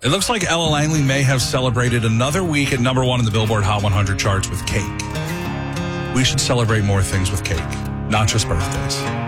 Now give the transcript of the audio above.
It looks like Ella Langley may have celebrated another week at number one in the Billboard Hot 100 charts with cake. We should celebrate more things with cake, not just birthdays.